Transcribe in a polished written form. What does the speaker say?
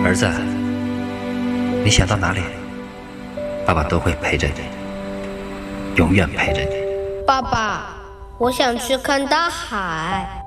儿子，你想到哪里，爸爸都会陪着你，永远陪着你。 爸爸，我想去看大海。